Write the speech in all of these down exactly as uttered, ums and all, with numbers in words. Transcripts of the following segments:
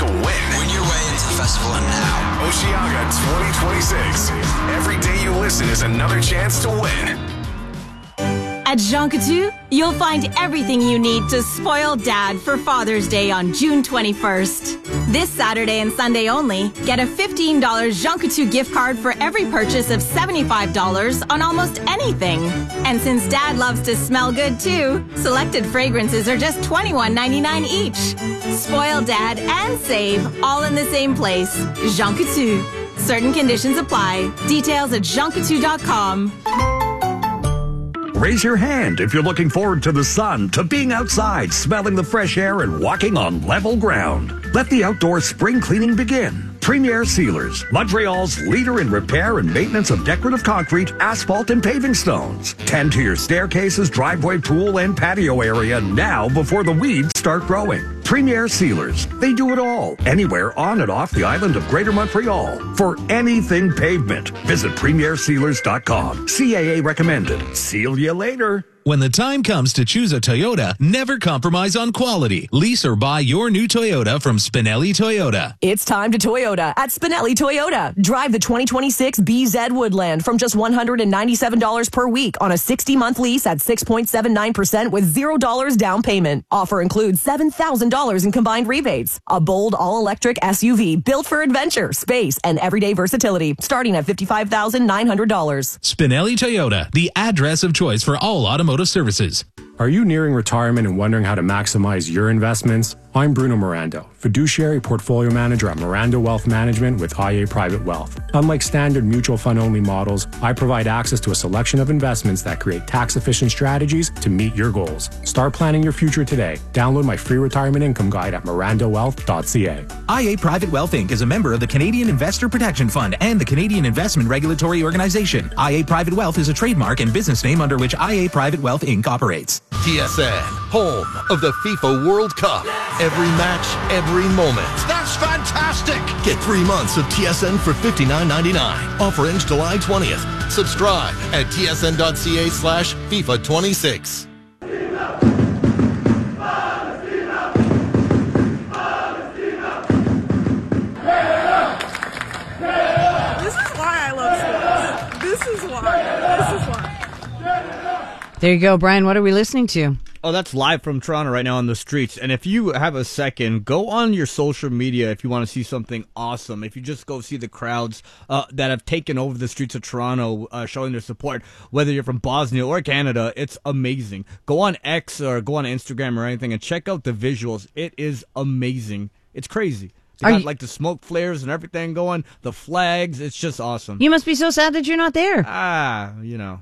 to win. Win your way into the festival now. Oceaga twenty twenty-six. Every day you listen is another chance to win. At Jean Coutu, you'll find everything you need to spoil Dad for Father's Day on June twenty-first. This Saturday and Sunday only, get a fifteen dollars Jean Coutu gift card for every purchase of seventy-five dollars on almost anything. And since Dad loves to smell good too, selected fragrances are just twenty-one ninety-nine each. Spoil Dad and save all in the same place. Jean Coutu. Certain conditions apply. Details at jean coutu dot com. Raise your hand if you're looking forward to the sun, to being outside, smelling the fresh air, and walking on level ground. Let the outdoor spring cleaning begin. Premier Sealers, Montreal's leader in repair and maintenance of decorative concrete, asphalt, and paving stones. Tend to your staircases, driveway, pool, and patio area now before the weeds start growing. Premier Sealers. They do it all, anywhere on and off the island of Greater Montreal. For anything pavement, visit premier sealers dot com. C A A recommended. Seal you later. When the time comes to choose a Toyota, never compromise on quality. Lease or buy your new Toyota from Spinelli Toyota. It's time to Toyota at Spinelli Toyota. Drive the twenty twenty-six B Z Woodland from just one hundred ninety-seven dollars per week on a sixty-month lease at six point seven nine percent with zero dollars down payment. Offer includes seven thousand dollars in combined rebates. A bold all-electric S U V built for adventure, space, and everyday versatility, starting at fifty-five thousand nine hundred dollars. Spinelli Toyota, the address of choice for all automotive services. Are you nearing retirement and wondering how to maximize your investments? I'm Bruno Mirando, fiduciary portfolio manager at Mirando Wealth Management with I A Private Wealth. Unlike standard mutual fund only models, I provide access to a selection of investments that create tax-efficient strategies to meet your goals. Start planning your future today. Download my free retirement income guide at mirando wealth dot c a. I A Private Wealth Incorporated is a member of the Canadian Investor Protection Fund and the Canadian Investment Regulatory Organization. I A Private Wealth is a trademark and business name under which I A Private Wealth Incorporated operates. T S N, home of the FIFA World Cup. Every match, every moment. That's fantastic! Get three months of T S N for fifty-nine ninety-nine. Offer ends July twentieth. Subscribe at t s n dot c a slash FIFA twenty-six. There you go, Brian. What are we listening to? Oh, that's live from Toronto right now on the streets. And if you have a second, go on your social media if you want to see something awesome. If you just go see the crowds uh, that have taken over the streets of Toronto, uh, showing their support, whether you're from Bosnia or Canada, it's amazing. Go on X or go on Instagram or anything and check out the visuals. It is amazing. It's crazy. They got, you, like, the smoke flares and everything going, the flags. It's just awesome. You must be so sad that you're not there. Ah, you know.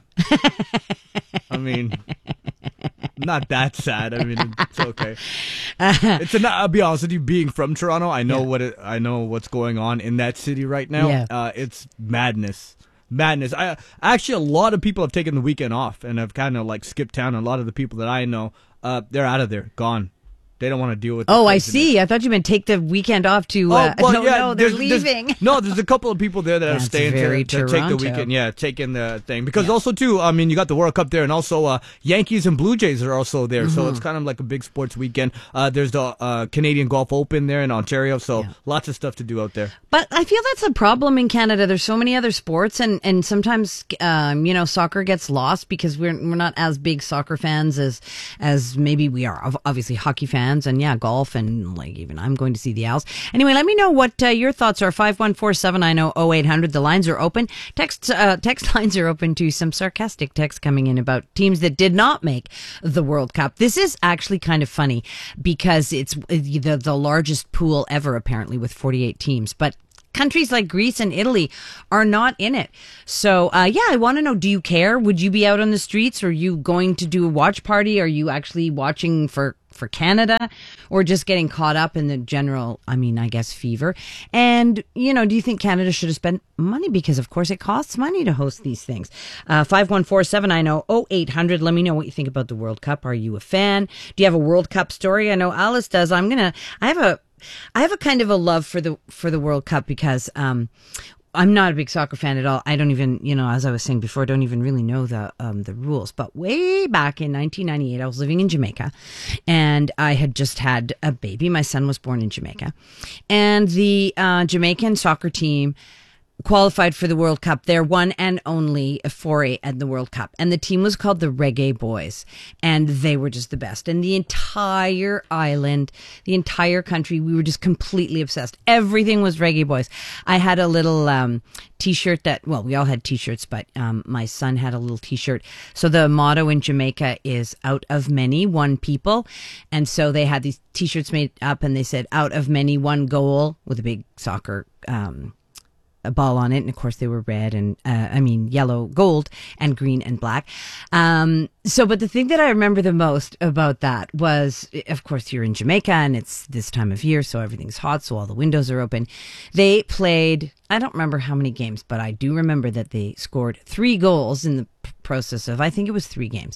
I mean, not that sad. I mean, it's okay. It's a, I'll be honest with you, being from Toronto, I know yeah. what it, I know what's going on in that city right now. Yeah. Uh, it's madness. Madness. I Actually, a lot of people have taken the weekend off and have kind of, like, skipped town. A lot of the people that I know, uh, they're out of there, gone. They don't want to deal with it. Oh, I see. I thought you meant take the weekend off to. Uh, oh, well, no, yeah, no, they're there's, leaving. There's, no, there's a couple of people there that That's are staying to, to take the weekend. Yeah, taking the thing. Because yeah. also, too, I mean, you got the World Cup there, and also uh, Yankees and Blue Jays are also there. Mm-hmm. So it's kind of like a big sports weekend. Uh, there's the uh, Canadian Golf Open there in Ontario. So yeah. lots of stuff to do out there. But I feel that's a problem in Canada. There's so many other sports, and, and sometimes, um, you know, soccer gets lost because we're we're not as big soccer fans as as maybe we are. Obviously, hockey fans, and yeah, golf, and like even I'm going to see the Owls. Anyway, let me know what uh, your thoughts are. five one four, seven nine zero, zero eight hundred. The lines are open. Text uh, text lines are open to some sarcastic text coming in about teams that did not make the World Cup. This is actually kind of funny because it's the, the largest pool ever, apparently, with forty-eight teams. But countries like Greece and Italy are not in it. So, uh, yeah, I want to know, do you care? Would you be out on the streets? Are you going to do a watch party? Are you actually watching for, for Canada, or just getting caught up in the general, I mean, I guess, fever? And, you know, do you think Canada should have spent money? Because, of course, it costs money to host these things. Uh, five one four, seven nine zero, zero eight hundred. Let me know what you think about the World Cup. Are you a fan? Do you have a World Cup story? I know Alice does. I'm going to, I have a, I have a kind of a love for the for the World Cup because um, I'm not a big soccer fan at all. I don't even, you know, as I was saying before, I don't even really know the um, the rules. But way back in nineteen ninety-eight, I was living in Jamaica, and I had just had a baby. My son was born in Jamaica, and the uh, Jamaican soccer team qualified for the World Cup, their one and only foray at the World Cup. And the team was called the Reggae Boys. And they were just the best. And the entire island, the entire country, we were just completely obsessed. Everything was Reggae Boys. I had a little um, t-shirt that, well, we all had t-shirts, but um, my son had a little t-shirt. So the motto in Jamaica is out of many, one people. And so they had these t-shirts made up and they said out of many, one goal, with a big soccer um a ball on it, and of course they were red and uh, I mean yellow, gold, and green and black. Um, so, but the thing that I remember the most about that was, of course, you're in Jamaica and it's this time of year, so everything's hot, so all the windows are open. They played, I don't remember how many games, but I do remember that they scored three goals in the p- process of, I think it was three games.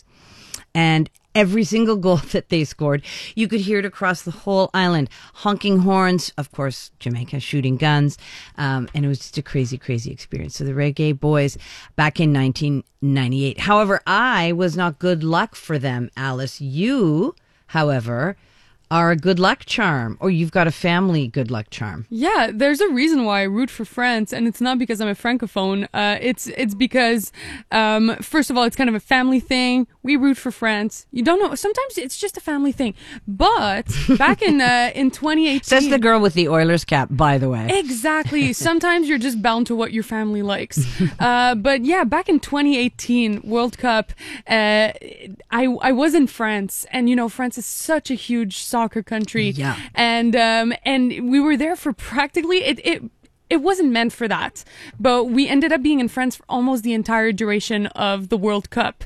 And every single goal that they scored, you could hear it across the whole island. Honking horns, of course, Jamaica shooting guns. Um, and it was just a crazy, crazy experience. So the Reggae Boys back in nineteen ninety-eight. However, I was not good luck for them, Alice. You, however, are a good luck charm, or you've got a family good luck charm. Yeah, there's a reason why I root for France, and it's not because I'm a francophone. Uh, it's it's because, um, first of all, it's kind of a family thing. We root for France. You don't know. Sometimes it's just a family thing. But back in uh, in twenty eighteen, says the girl with the Oilers cap, by the way. Exactly. Sometimes you're just bound to what your family likes. Uh, but yeah, back in twenty eighteen World Cup, uh, I I was in France, and you know, France is such a huge soccer country. Yeah. And um and we were there for practically it it it wasn't meant for that, but we ended up being in France for almost the entire duration of the World Cup.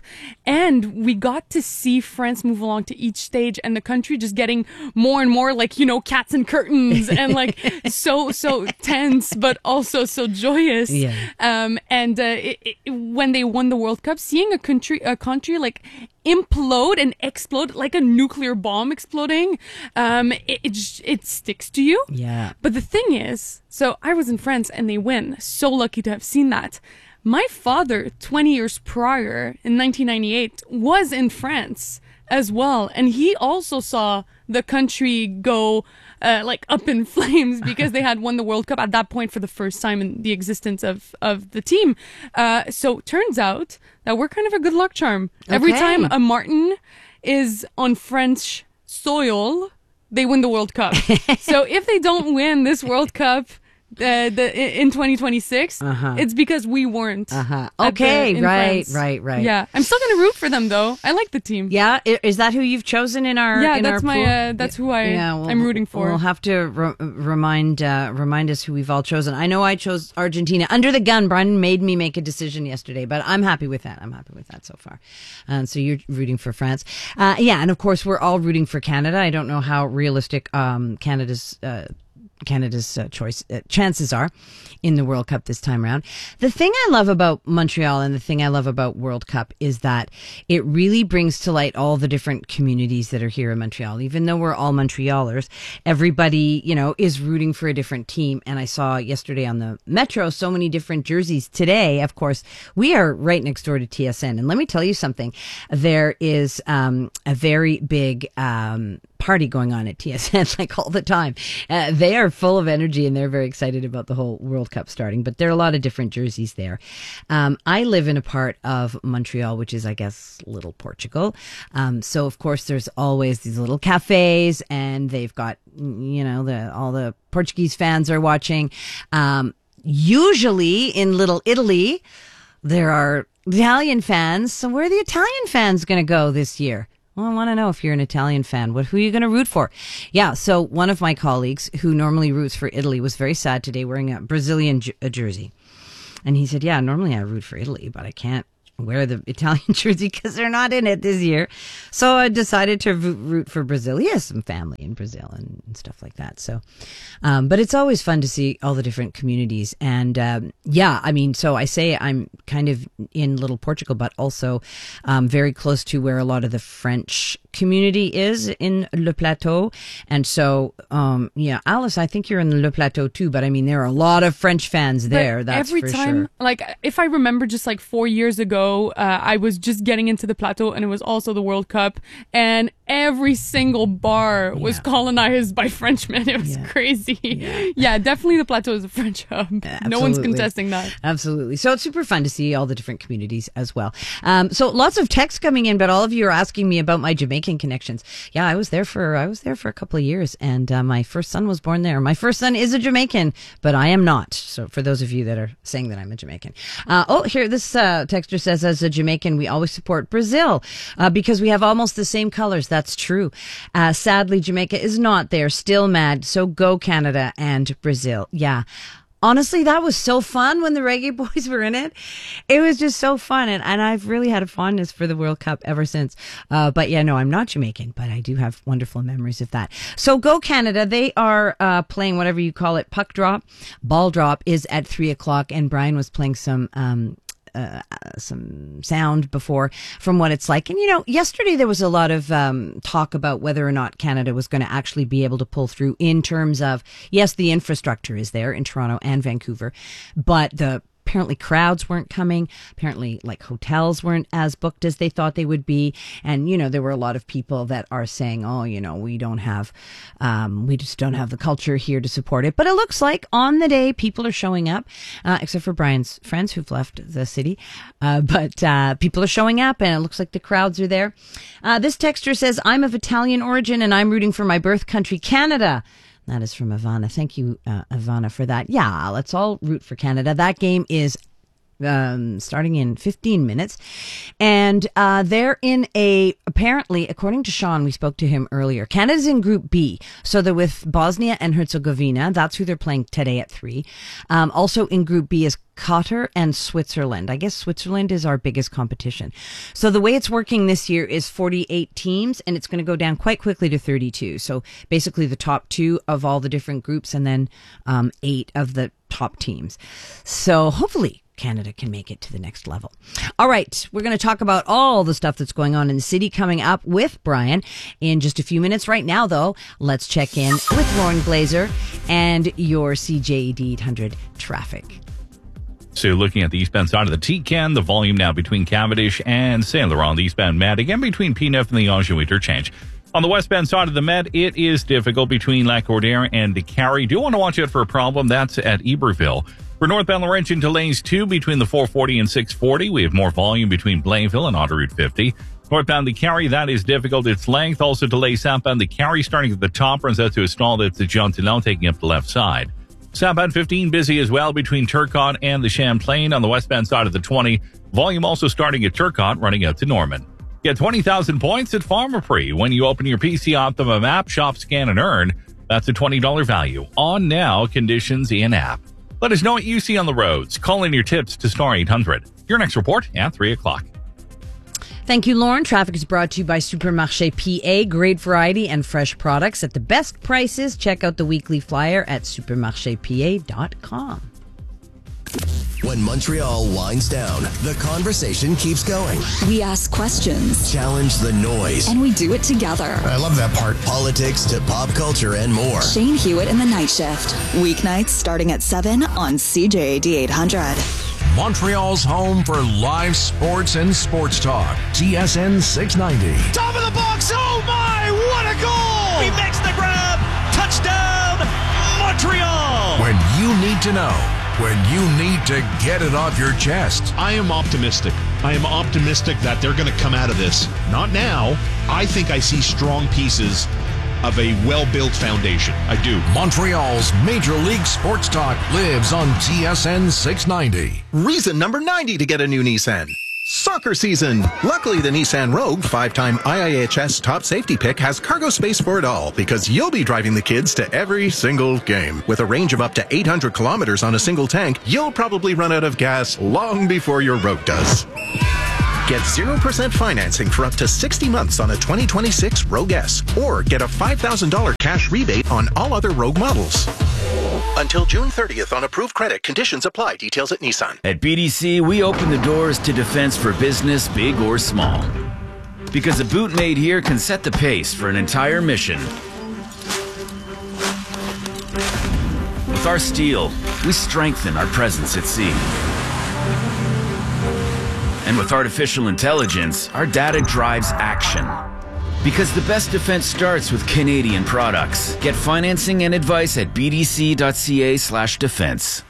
And we got to see France move along to each stage and the country just getting more and more like, you know, cats and curtains and like so, so tense, but also so joyous. Yeah. Um, and uh, it, it, when they won the World Cup, seeing a country, a country like implode and explode like a nuclear bomb exploding, um, it, it, it sticks to you. Yeah. But the thing is, so I was in France and they win. So lucky to have seen that. My father, twenty years prior, in nineteen ninety-eight, was in France as well. And he also saw the country go uh, like up in flames because they had won the World Cup at that point for the first time in the existence of, of the team. Uh, so turns out that we're kind of a good luck charm. Okay. Every time a Martin is on French soil, they win the World Cup. So if they don't win this World Cup uh, the, in twenty twenty-six, uh-huh. it's because we weren't. Uh-huh. Okay, the, right, France. right, right. Yeah, I'm still going to root for them though. I like the team. Yeah, is that who you've chosen in our? Yeah, in that's our my. pool? Uh, that's who I. Yeah, we'll, I'm rooting for. We'll have to re- remind uh, remind us who we've all chosen. I know I chose Argentina under the gun. Brian made me make a decision yesterday, but I'm happy with that. I'm happy with that so far. And um, so you're rooting for France. Uh, yeah, and of course we're all rooting for Canada. I don't know how realistic um, Canada's. Uh, Canada's uh, choice uh, chances are in the World Cup this time around. The thing I love about Montreal and the thing I love about World Cup is that it really brings to light all the different communities that are here in Montreal. Even though we're all Montrealers, everybody, you know, is rooting for a different team. And I saw yesterday on the Metro so many different jerseys. Today, of course, we are right next door to T S N. And let me tell you something. There is um, a very big um, party going on at T S N like all the time. Uh, they are full of energy and they're very excited about the whole World Cup starting, but there are a lot of different jerseys there. Um, I live in a part of Montreal, which is, I guess, Little Portugal. Um, so of course there's always these little cafes and they've got, you know, the, all the Portuguese fans are watching. Um, usually in Little Italy, there are Italian fans. So where are the Italian fans going to go this year? Well, I want to know if you're an Italian fan. What, who are you going to root for? Yeah, so one of my colleagues who normally roots for Italy was very sad today wearing a Brazilian j- a jersey. And he said, yeah, normally I root for Italy, but I can't wear the Italian jersey because they're not in it this year. So I decided to root for Brazil. He has some family in Brazil and, and stuff like that. So, um, but it's always fun to see all the different communities. And um, yeah, I mean, so I say I'm kind of in Little Portugal, but also um, very close to where a lot of the French community is in Le Plateau. And so, um, yeah, Alice, I think you're in Le Plateau too, but I mean, there are a lot of French fans there. But that's every for time, sure. like, if I remember just like four years ago, uh, I was just getting into the Plateau and it was also the World Cup, and every single bar was Yeah. colonized by Frenchmen. It was Yeah. crazy. Yeah. Yeah. definitely the Plateau is a French hub. No one's Absolutely. contesting that. Absolutely. So it's super fun to see all the different communities as well. Um, so lots of texts coming in, but all of you are asking me about my Jamaican connections. Yeah, I was there for I was there for a couple of years, and uh, my first son was born there. My first son is a Jamaican, but I am not. So for those of you that are saying that I'm a Jamaican, uh, oh, here this uh, texter says, as a Jamaican, we always support Brazil uh, because we have almost the same colors. That's true. Uh, sadly, Jamaica is not there. Still mad. So go Canada and Brazil. Yeah. Honestly, that was so fun when the Reggae Boys were in it. It was just so fun. And, and I've really had a fondness for the World Cup ever since. Uh, but yeah, no, I'm not Jamaican, but I do have wonderful memories of that. So go Canada. They are uh, playing whatever you call it, puck drop. Ball drop is at three o'clock. And Brian was playing some... Um, Uh, some sound before from what it's like. And, you know, yesterday there was a lot of um, talk about whether or not Canada was going to actually be able to pull through in terms of, yes, the infrastructure is there in Toronto and Vancouver, but the apparently crowds weren't coming. Apparently, like, hotels weren't as booked as they thought they would be. And, you know, there were a lot of people that are saying, oh, you know, we don't have, um, we just don't have the culture here to support it. But it looks like on the day, people are showing up, uh, except for Brian's friends who've left the city. Uh, but uh, people are showing up, and it looks like the crowds are there. Uh, this texter says, I'm of Italian origin, and I'm rooting for my birth country, Canada. That is from Ivana. Thank you, uh, Ivana, for that. Yeah, let's all root for Canada. That game is um, starting in fifteen minutes. And uh, they're in a, apparently, according to Sean, we spoke to him earlier, Canada's in Group B. So they're with Bosnia and Herzegovina. That's who they're playing today at three. Um, also in Group B is Qatar and Switzerland. I guess Switzerland is our biggest competition. So the way it's working this year is forty-eight teams, and it's going to go down quite quickly to thirty-two. So basically the top two of all the different groups, and then um, eight of the top teams. So hopefully Canada can make it to the next level. All right, we're going to talk about all the stuff that's going on in the city coming up with Brian in just a few minutes. Right now, though, let's check in with Lauren Glazer and your C J E D eight hundred traffic. So looking at the eastbound side of the T-Can, the volume now between Cavendish and Saint Laurent, the eastbound Met, again between P Neuf and the Anjou interchange. On the westbound side of the Met, it is difficult between Lac-Cordaire and Carrie. Do want to watch out for a problem. That's at Iberville. For northbound Laurentian, delays too between the four forty and six forty. We have more volume between Blainville and Autoroute fifty. Northbound the Carrie, that is difficult. Its length also delays southbound the Carrie starting at the top, runs out to a stall that's the Johnsonville taking up the left side. Southbound fifteen busy as well between Turcotte and the Champlain. On the westbound side of the twenty, volume also starting at Turcotte, running out to Norman. Get twenty thousand points at Pharmaprix when you open your P C Optimum app, shop, scan, and earn. That's a twenty dollars value. On now, conditions in app. Let us know what you see on the roads. Call in your tips to Star eight hundred. Your next report at three o'clock. Thank you, Lauren. Traffic is brought to you by Supermarché P A. Great variety and fresh products at the best prices. Check out the weekly flyer at supermarché p a dot com. When Montreal winds down, the conversation keeps going. We ask questions, challenge the noise, and we do it together. I love that part. Politics to pop culture and more. Shane Hewitt in the Night Shift. Weeknights starting at seven on C J A D eight hundred. Montreal's home for live sports and sports talk. T S N six ninety. Top of the box. Oh my, what a goal! He makes the grab. Touchdown, Montreal. When you need to know, when you need to get it off your chest. I am optimistic. I am optimistic that they're going to come out of this. Not now. I think I see strong pieces of a well-built foundation. I do. Montreal's Major League Sports Talk lives on T S N six ninety. Reason number ninety to get a new Nissan. Soccer season. Luckily, the Nissan Rogue, five-time I I H S top safety pick, has cargo space for it all because you'll be driving the kids to every single game. With a range of up to eight hundred kilometers on a single tank, you'll probably run out of gas long before your Rogue does. Get zero percent financing for up to sixty months on a twenty twenty-six Rogue S, or get a five thousand dollars cash rebate on all other Rogue models. Until June thirtieth on approved credit. Conditions apply. Details at Nissan. At B D C, we open the doors to defense for business, big or small. Because a boot made here can set the pace for an entire mission. With our steel, we strengthen our presence at sea. And with artificial intelligence, our data drives action. Because the best defense starts with Canadian products. Get financing and advice at bdc.ca slash defense.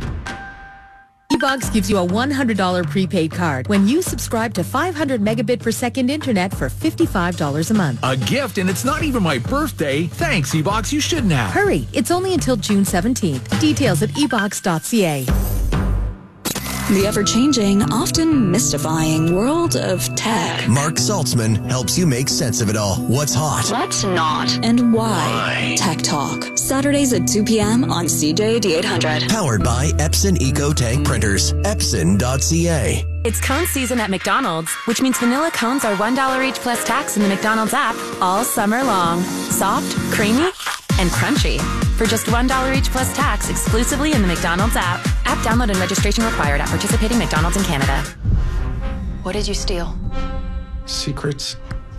eBox gives you a one hundred dollars prepaid card when you subscribe to five hundred megabit per second internet for fifty-five dollars a month. A gift, and it's not even my birthday. Thanks, eBox. You shouldn't have. Hurry. It's only until June seventeenth. Details at e box dot c a. The ever-changing, often mystifying world of tech. Mark Saltzman helps you make sense of it all. What's hot? What's not? And why? why? Tech Talk. Saturdays at two p.m. on C J D eight hundred. Powered by Epson Eco Tank Printers. Epson dot c a. It's cone season at McDonald's, which means vanilla cones are one dollar each plus tax in the McDonald's app all summer long. Soft, creamy, and crunchy. For just one dollar each plus tax exclusively in the McDonald's app. App download and registration required at participating McDonald's in Canada. What did you steal? Secrets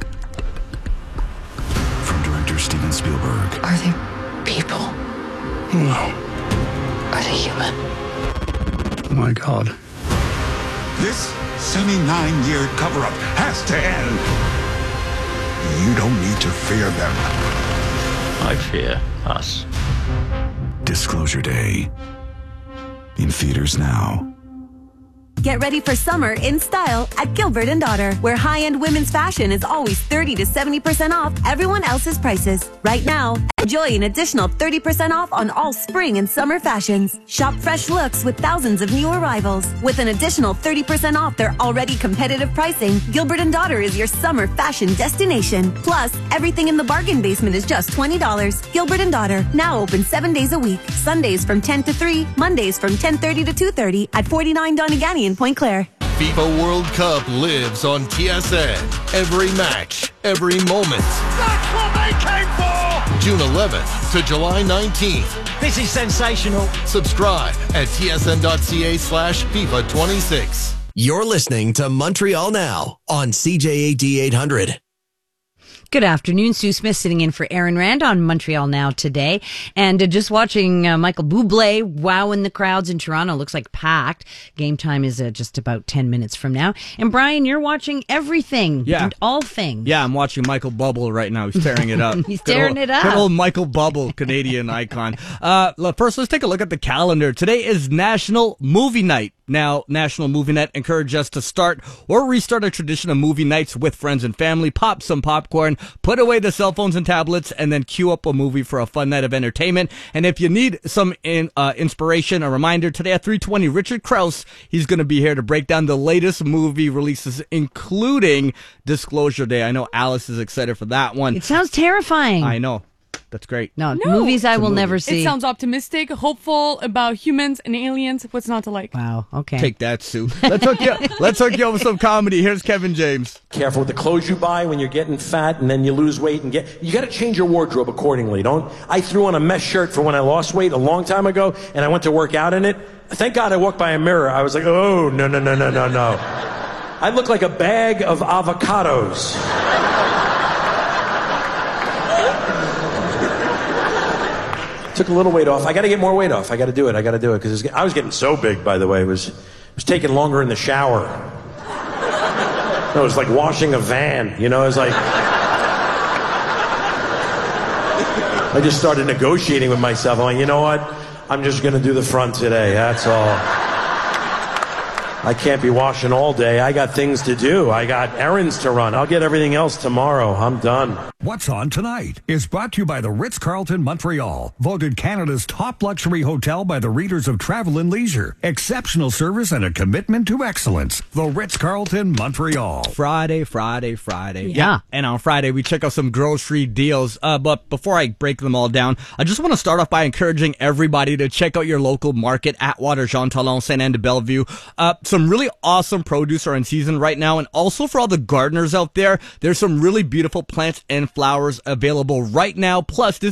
from director Steven Spielberg. Are they people? No. Are they human? Oh my God. This seventy-nine year cover-up has to end. You don't need to fear them. I fear us. Disclosure Day. In theaters now. Get ready for summer in style at Gilbert and Daughter, where high-end women's fashion is always thirty to seventy percent off everyone else's prices. Right now, enjoy an additional thirty percent off on all spring and summer fashions. Shop fresh looks with thousands of new arrivals. With an additional thirty percent off their already competitive pricing, Gilbert and Daughter is your summer fashion destination. Plus, everything in the bargain basement is just twenty dollars. Gilbert and Daughter, now open seven days a week. Sundays from ten to three, Mondays from ten thirty to two thirty at forty-nine Donegal in Point Claire. FIFA World Cup lives on T S N. Every match, every moment. That's what they came for! June eleventh to July nineteenth. This is sensational. Subscribe at tsn.ca slash FIFA 26. You're listening to Montreal Now on C J A D eight hundred. Good afternoon. Sue Smith sitting in for Aaron Rand on Montreal Now today. And uh, just watching uh, Michael Bublé wowing the crowds in Toronto. Looks like packed. Game time is uh, just about ten minutes from now. And Brian, you're watching everything yeah. and all things. Yeah, I'm watching Michael Bubble right now. He's tearing it up. He's tearing good old, it up. Good old Michael Bubble, Canadian icon. Uh, first, let's take a look at the calendar. Today is National Movie Night. Now, National Movie Night encourages us to start or restart a tradition of movie nights with friends and family, pop some popcorn, put away the cell phones and tablets, and then queue up a movie for a fun night of entertainment. And if you need some in, uh, inspiration, a reminder, today at three twenty, Richard Krause, he's going to be here to break down the latest movie releases, including Disclosure Day. I know Alice is excited for that one. It sounds terrifying. I know. That's great. No, No. movies I It's a will movie. never see. It sounds optimistic, hopeful about humans and aliens. What's not to like? Wow. Okay. Take that, Sue. Let's hook you. Let's hook you up with some comedy. Here's Kevin James. Careful with the clothes you buy when you're getting fat and then you lose weight and get. You got to change your wardrobe accordingly. Don't. I threw on a mesh shirt for when I lost weight a long time ago, and I went to work out in it. Thank God I walked by a mirror. I was like, oh no no no no no no. I look like a bag of avocados. Took a little weight off. I got to get more weight off. I got to do it. I got to do it because I was getting so big. By the way, it was it was taking longer in the shower. No, it was like washing a van. You know, it was like I just started negotiating with myself. I'm like, you know what? I'm just going to do the front today. That's all. I can't be washing all day. I got things to do. I got errands to run. I'll get everything else tomorrow. I'm done. What's on tonight is brought to you by the Ritz-Carlton Montreal, voted Canada's top luxury hotel by the readers of Travel and Leisure. Exceptional service and a commitment to excellence. The Ritz-Carlton Montreal. Friday, Friday, Friday. Yeah. And on Friday, we check out some grocery deals. Uh, but before I break them all down, I just want to start off by encouraging everybody to check out your local market, Atwater, Jean Talon, Saint Anne de Bellevue. Uh, some really awesome produce are in season right now. And also for all the gardeners out there, there's some really beautiful plants and flowers available right now. Plus, this